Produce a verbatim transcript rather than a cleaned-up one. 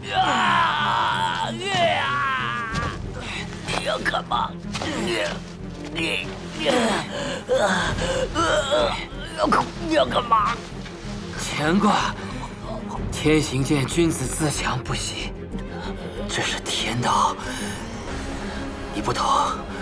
啊！你要干嘛？你你你啊啊！要干你要干嘛？ 乾卦，天行健，君子自强不息，这是天道。你不懂，